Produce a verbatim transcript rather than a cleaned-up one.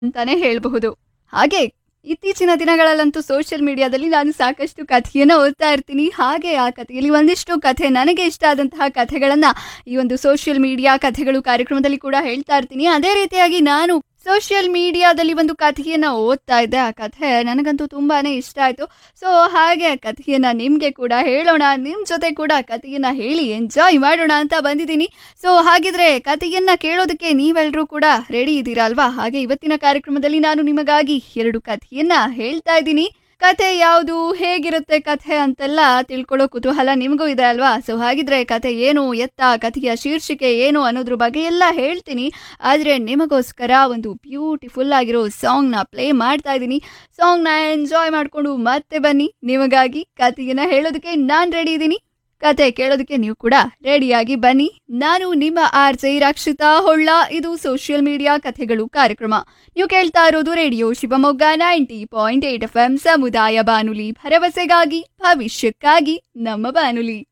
ಅಂತಾನೆ ಹೇಳಬಹುದು. ಹಾಗೆ ಇತ್ತೀಚಿನ ದಿನಗಳಲ್ಲಂತೂ ಸೋಷಿಯಲ್ ಮೀಡಿಯಾದಲ್ಲಿ ನಾನು ಸಾಕಷ್ಟು ಕಥೆಯನ್ನ ಓದ್ತಾ ಇರ್ತೀನಿ. ಹಾಗೆ ಆ ಕಥೆಯಲ್ಲಿ ಒಂದಿಷ್ಟು ಕಥೆ ನನಗೆ ಇಷ್ಟ ಆದಂತಹ ಕಥೆಗಳನ್ನ ಈ ಒಂದು ಸೋಷಿಯಲ್ ಮೀಡಿಯಾ ಕಥೆಗಳು ಕಾರ್ಯಕ್ರಮದಲ್ಲಿ ಕೂಡ ಹೇಳ್ತಾ ಇರ್ತೀನಿ. ಅದೇ ರೀತಿಯಾಗಿ ನಾನು ಸೋಷಿಯಲ್ ಮೀಡಿಯಾದಲ್ಲಿ ಒಂದು ಕಥೆಯನ್ನ ಓದ್ತಾ ಇದ್ದೆ. ಆ ಕಥೆ ನನಗಂತೂ ತುಂಬಾನೇ ಇಷ್ಟ ಆಯ್ತು. ಸೊ ಹಾಗೆ ಆ ಕಥೆಯನ್ನ ನಿಮ್ಗೆ ಕೂಡ ಹೇಳೋಣ, ನಿಮ್ ಜೊತೆ ಕೂಡ ಕಥೆಯನ್ನ ಹೇಳಿ ಎಂಜಾಯ್ ಮಾಡೋಣ ಅಂತ ಬಂದಿದ್ದೀನಿ. ಸೊ ಹಾಗಿದ್ರೆ ಕಥೆಯನ್ನ ಕೇಳೋದಕ್ಕೆ ನೀವೆಲ್ಲರೂ ಕೂಡ ರೆಡಿ ಇದ್ದೀರಾ ಅಲ್ವಾ? ಹಾಗೆ ಇವತ್ತಿನ ಕಾರ್ಯಕ್ರಮದಲ್ಲಿ ನಾನು ನಿಮಗಾಗಿ ಎರಡು ಕಥೆಯನ್ನ ಹೇಳ್ತಾ ಇದ್ದೀನಿ. ಕಥೆ ಯಾವುದು, ಹೇಗಿರುತ್ತೆ ಕಥೆ ಅಂತೆಲ್ಲ ತಿಳ್ಕೊಳ್ಳೋ ಕುತೂಹಲ ನಿಮಗೂ ಇದೆ ಅಲ್ವಾ? ಸೊ ಹಾಗಿದ್ರೆ ಕಥೆ ಏನು, ಎತ್ತ, ಕಥೆಯ ಶೀರ್ಷಿಕೆ ಏನು ಅನ್ನೋದ್ರ ಬಗ್ಗೆ ಎಲ್ಲ ಹೇಳ್ತೀನಿ. ಆದರೆ ನಿಮಗೋಸ್ಕರ ಒಂದು ಬ್ಯೂಟಿಫುಲ್ ಆಗಿರೋ ಸಾಂಗ್ನ ಪ್ಲೇ ಮಾಡ್ತಾ ಇದ್ದೀನಿ. ಸಾಂಗ್ನ ಎಂಜಾಯ್ ಮಾಡಿಕೊಂಡು ಮತ್ತೆ ಬನ್ನಿ. ನಿಮಗಾಗಿ ಕಥೆಯನ್ನ ಹೇಳೋದಕ್ಕೆ ನಾನು ರೆಡಿ ಇದ್ದೀನಿ. ಕತೆ ಕೇಳೋದಕ್ಕೆ ನೀವು ಕೂಡ ರೆಡಿಯಾಗಿ ಬನ್ನಿ. ನಾನು ನಿಮ್ಮ ಆರ್ ಜೆ ರಕ್ಷಿತಾ ಹೊಳ್ಳ. ಇದು ಸೋಷಿಯಲ್ ಮೀಡಿಯಾ ಕಥೆಗಳು ಕಾರ್ಯಕ್ರಮ. ನೀವು ಕೇಳ್ತಾ ಇರೋದು radio Shivamogga ninety point eight F M ಸಮುದಾಯ ಬಾನುಲಿ, ಭರವಸೆಗಾಗಿ ಭವಿಷ್ಯಕ್ಕಾಗಿ ನಮ್ಮ ಬಾನುಲಿ.